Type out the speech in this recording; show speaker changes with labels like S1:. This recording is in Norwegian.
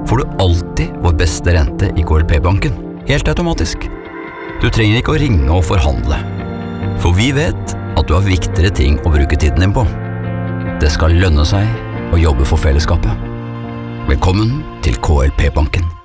S1: får du alltid vår beste rente i KLP-banken, helt automatisk. Du trenger ikke å ringe og forhandle, for vi vet at du har viktigere ting å bruke tiden din på. Det skal lønne seg å jobbe for fellesskapet. Velkommen til KLP-banken.